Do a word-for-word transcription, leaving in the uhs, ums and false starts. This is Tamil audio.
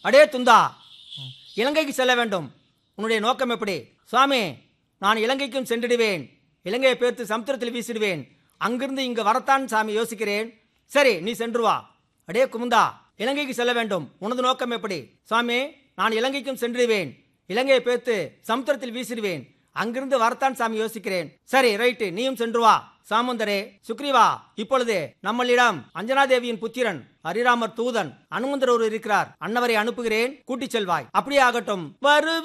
அடே துந்தா, இலங்கைக்கு செல்ல வேண்டும். உன்னுடைய நோக்கம் எப்படி? சுவாமி, நான் இலங்கைக்கும் சென்றிடுவேன். இலங்கையை பேர்த்து சமுத்திரத்தில் வீசிடுவேன். அங்கிருந்து இங்கு வரத்தான் சாமி யோசிக்கிறேன். சரி, நீ சென்று வா. அடே குமுந்தா, இலங்கைக்கு செல்ல வேண்டும். உனது நோக்கம் எப்படி? சுவாமி, நான் இலங்கைக்கும் சென்றிடுவேன். இலங்கையை பேர்த்து சமுத்திரத்தில் வீசிடுவேன். அங்கிருந்து வரத்தான் சாமி யோசிக்கிறேன். சரி, ரைட்டு, நீயும் சென்று வா. சாமுந்தரே, சுக்ரீவா, இப்பொழுது நம்மளிடம் அஞ்சனாதேவியின் புத்திரன் ஹரிராமர் தூதன் அனுமந்தர் ஒரு இருக்கிறார். அன்னவரை அனுப்புகிறேன், கூட்டிச் செல்வாய். அப்படியே ஆகட்டும். வரு